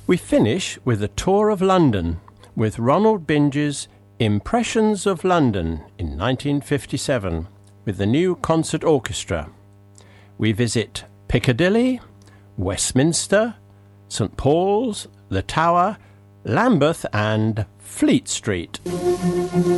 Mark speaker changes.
Speaker 1: We finish with a tour of London with Ronald Binge's Impressions of London in 1957 with the new concert orchestra. We visit Piccadilly, Westminster, St Paul's, the Tower, Lambeth and Fleet Street.